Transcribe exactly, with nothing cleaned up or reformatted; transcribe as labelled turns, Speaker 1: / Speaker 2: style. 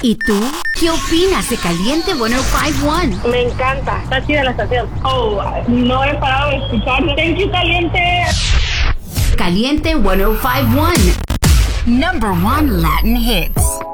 Speaker 1: ¿Y tú? ¿Qué opinas de Caliente ciento cincuenta y uno?
Speaker 2: Me encanta, está chida la estación. Oh, no he parado de escuchar. Thank you, Caliente.
Speaker 1: Caliente ciento cincuenta y uno. Number one Latin hits.